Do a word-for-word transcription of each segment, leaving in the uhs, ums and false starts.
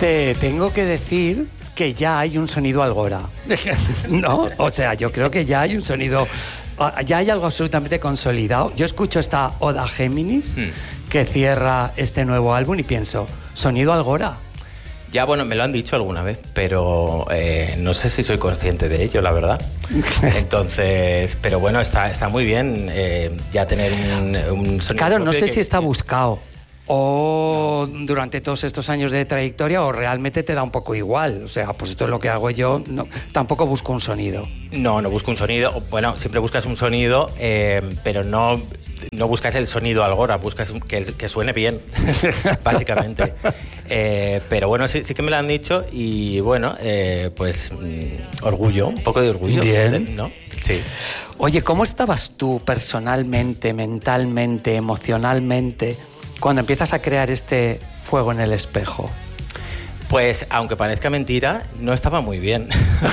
Te tengo que decir que ya hay un sonido Algora, ¿no? O sea, yo creo que ya hay un sonido, ya hay algo absolutamente consolidado. Yo escucho esta Oda Géminis mm. que cierra este nuevo álbum y pienso, sonido Algora. Ya, bueno, me lo han dicho alguna vez, pero eh, no sé si soy consciente de ello, la verdad. Entonces, pero bueno, está, está muy bien eh, ya tener un, un sonido. Claro, no sé que, si está buscado o no. Durante todos estos años de trayectoria o realmente te da un poco igual. O sea, pues esto es lo que hago yo, no, tampoco busco un sonido. No, no busco un sonido. Bueno, siempre buscas un sonido, eh, pero no... No buscas el sonido Algora, buscas que, que suene bien, básicamente. Eh, pero bueno, sí, sí que me lo han dicho y bueno, eh, pues mm, orgullo, un poco de orgullo. Bien. ¿No? Sí. Oye, ¿cómo estabas tú personalmente, mentalmente, emocionalmente, cuando empiezas a crear este fuego en el espejo? Pues, aunque parezca mentira, no estaba muy bien.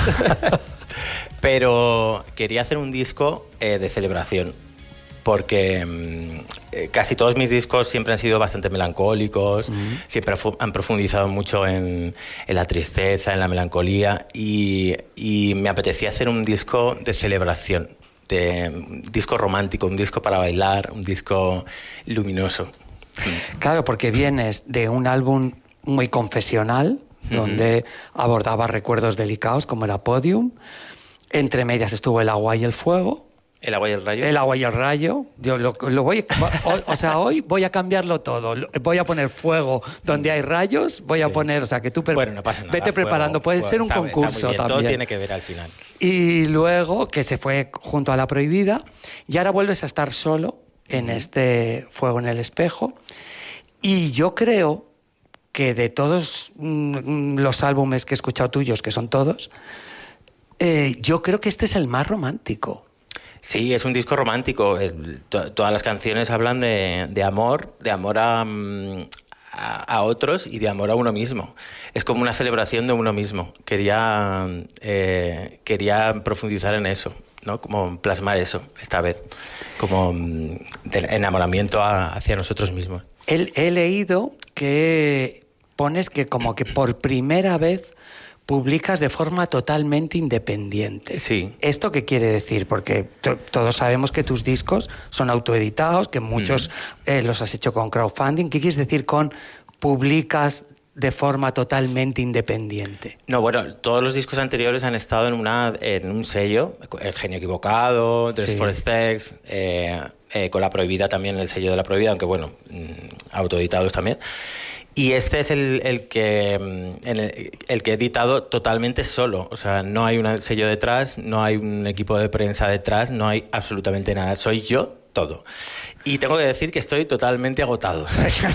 Pero quería hacer un disco eh, de celebración. Porque eh, casi todos mis discos siempre han sido bastante melancólicos, uh-huh. siempre han profundizado mucho en, en la tristeza, en la melancolía, y, y me apetecía hacer un disco de celebración, de, un disco romántico, un disco para bailar, un disco luminoso. Claro, porque vienes de un álbum muy confesional, uh-huh. donde abordaba recuerdos delicados como era Podium, entre medias estuvo El agua y el fuego. ¿El agua y el rayo? El agua y el rayo. Yo lo, lo voy, o, o sea, hoy voy a cambiarlo todo. Voy a poner fuego donde hay rayos. Voy a sí. poner, o sea, que tú pre- bueno, no pasa nada, vete fuego, preparando. Puede fuego, ser un está, concurso está muy bien. también. Todo tiene que ver al final. Y luego que se fue junto a La Prohibida y ahora vuelves a estar solo en uh-huh. este Fuego en el espejo. Y yo creo que de todos mm, los álbumes que he escuchado tuyos, que son todos, eh, yo creo que este es el más romántico. Sí, es un disco romántico. Todas las canciones hablan de, de amor, de amor a, a, a otros y de amor a uno mismo. Es como una celebración de uno mismo. Quería, eh, quería profundizar en eso, ¿no? Como plasmar eso esta vez, como de enamoramiento a, hacia nosotros mismos. He, he leído que pones que como que por primera vez publicas de forma totalmente independiente. Sí. ¿Esto qué quiere decir? Porque t- todos sabemos que tus discos son autoeditados, que muchos mm. eh, los has hecho con crowdfunding. ¿Qué quieres decir con publicas de forma totalmente independiente? No, bueno, todos los discos anteriores han estado en, una, en un sello, El Genio Equivocado, Dress sí. for Specs, eh, eh, con La Prohibida también, el sello de La Prohibida, aunque bueno, autoeditados también. Y este es el, el, que, el, el que he editado totalmente solo. O sea, no hay un sello detrás, no hay un equipo de prensa detrás, no hay absolutamente nada. Soy yo todo. Y tengo que decir que estoy totalmente agotado.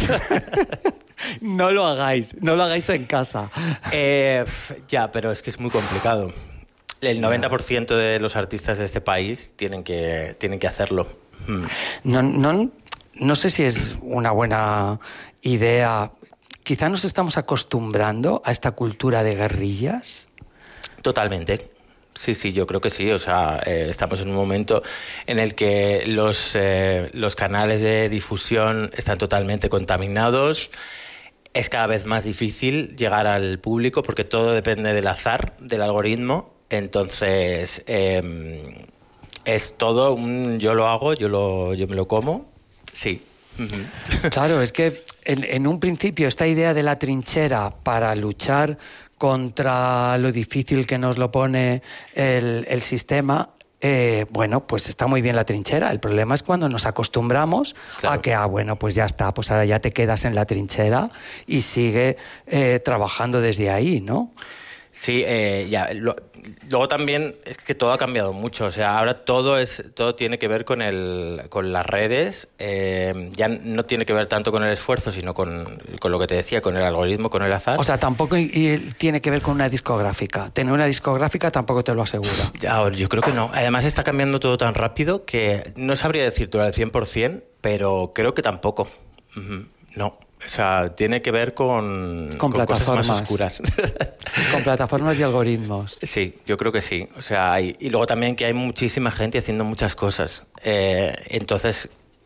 No lo hagáis, no lo hagáis en casa. Eh, ya, pero es que es muy complicado. El noventa por ciento de los artistas de este país tienen que, tienen que hacerlo. Hmm. No, no, no sé si es una buena idea. Quizá nos estamos acostumbrando a esta cultura de guerrillas. Totalmente. Sí, sí, yo creo que sí. O sea, eh, estamos en un momento en el que los, eh, los canales de difusión están totalmente contaminados. Es cada vez más difícil llegar al público porque todo depende del azar, del algoritmo. Entonces, eh, es todo un yo lo hago, yo, lo, yo me lo como. Sí. Uh-huh. Claro, es que en, en un principio esta idea de la trinchera para luchar contra lo difícil que nos lo pone el, el sistema, eh, bueno, pues está muy bien la trinchera. El problema es cuando nos acostumbramos claro. a que, ah, bueno, pues ya está, pues ahora ya te quedas en la trinchera y sigue eh, trabajando desde ahí, ¿no? Sí, eh, ya. Lo, luego también es que todo ha cambiado mucho. O sea, ahora todo es todo tiene que ver con el con las redes. Eh, ya no tiene que ver tanto con el esfuerzo, sino con, con lo que te decía, con el algoritmo, con el azar. O sea, tampoco y, y tiene que ver con una discográfica. Tener una discográfica tampoco te lo asegura. Ya, yo creo que no. Además está cambiando todo tan rápido que no sabría decirte al cien por ciento, pero creo que tampoco. Uh-huh. No. O sea, tiene que ver con, con, con cosas más oscuras. Con plataformas y algoritmos. Sí, yo creo que sí. O sea, hay, y luego también que hay muchísima gente haciendo muchas cosas. Eh, entonces,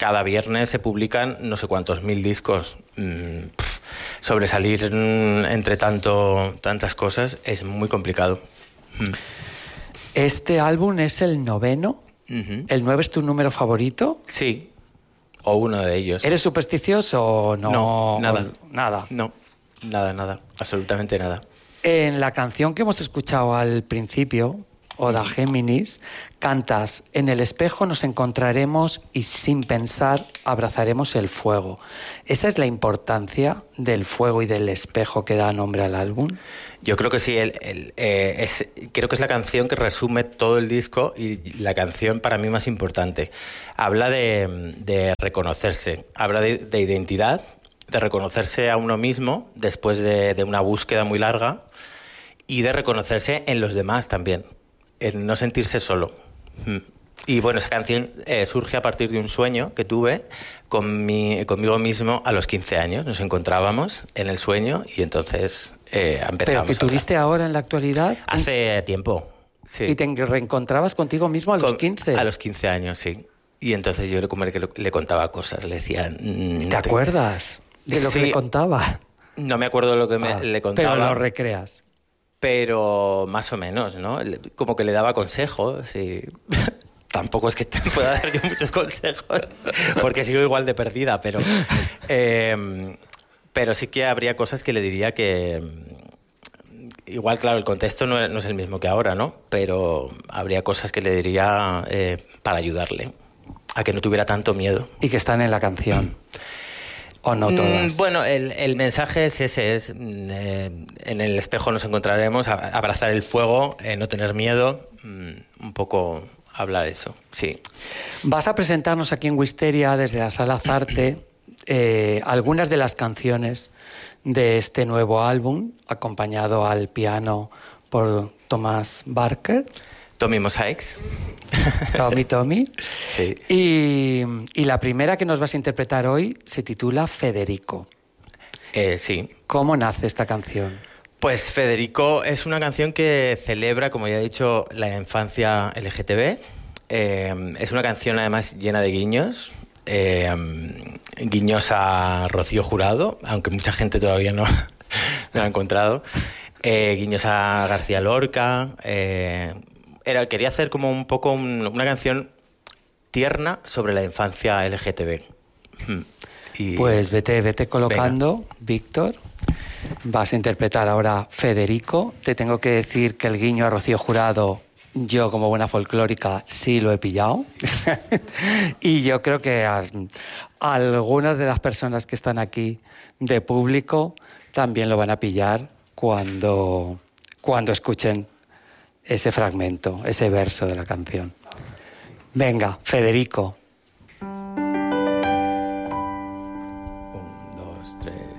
cada viernes se publican no sé cuántos mil discos. Mm, pff, sobresalir mm, entre tanto, tantas cosas es muy complicado. Mm. Este álbum es el noveno. Uh-huh. ¿El nueve es tu número favorito? Sí, o uno de ellos. ¿Eres supersticioso o no? No, nada. O, nada. No, nada, nada, absolutamente nada. En la canción que hemos escuchado al principio, Oda Géminis, cantas: en el espejo nos encontraremos y sin pensar abrazaremos el fuego. ¿Esa es la importancia del fuego y del espejo que da nombre al álbum? Yo creo que sí, el, el, eh, es, creo que es la canción que resume todo el disco y la canción para mí más importante. Habla de, de reconocerse, habla de, de identidad, de reconocerse a uno mismo después de, de una búsqueda muy larga y de reconocerse en los demás también, en no sentirse solo. Y bueno, esa canción eh, surge a partir de un sueño que tuve con mi, conmigo mismo a los quince años. Nos encontrábamos en el sueño y entonces eh, empezamos. ¿Pero que tuviste ahora en la actualidad? Hace tiempo, sí. ¿Y te reencontrabas contigo mismo a los con, quince? A los quince años, sí. Y entonces yo como que le, le contaba cosas, le decía... Mm, ¿Te acuerdas de lo sí, que le contaba? No me acuerdo de lo que me, ah, le contaba. Pero lo recreas. Pero más o menos, ¿no? Como que le daba consejos y... Tampoco es que te pueda dar yo muchos consejos, porque sigo igual de perdida, pero, eh, pero sí que habría cosas que le diría que... Igual, claro, el contexto no, no es el mismo que ahora, ¿no? Pero habría cosas que le diría eh, para ayudarle a que no tuviera tanto miedo. Y que están en la canción. ¿O no todas? Mm, bueno, el, el mensaje es ese, es eh, en el espejo nos encontraremos, a, abrazar el fuego, eh, no tener miedo, mm, un poco habla de eso, sí. Vas a presentarnos aquí en Wisteria, desde la Sala Zarte, eh, algunas de las canciones de este nuevo álbum, acompañado al piano por Thomas Barker. Tommy Mosaics. Tommy, Tommy. Sí. Y, y la primera que nos vas a interpretar hoy se titula Federico. Eh, sí. ¿Cómo nace esta canción? Pues Federico es una canción que celebra, como ya he dicho, la infancia L G T B. Eh, es una canción además llena de guiños. Eh, guiños a Rocío Jurado, aunque mucha gente todavía no, no lo ha encontrado. Eh, guiños a García Lorca. Eh, era, quería hacer como un poco un, una canción tierna sobre la infancia L G T B. Y, pues vete, vete colocando, venga. Víctor. Vas a interpretar ahora Federico. Te tengo que decir que el guiño a Rocío Jurado, yo como buena folclórica sí lo he pillado. Y yo creo que a, a algunas de las personas que están aquí de público también lo van a pillar cuando, cuando escuchen ese fragmento, ese verso de la canción. Venga, Federico.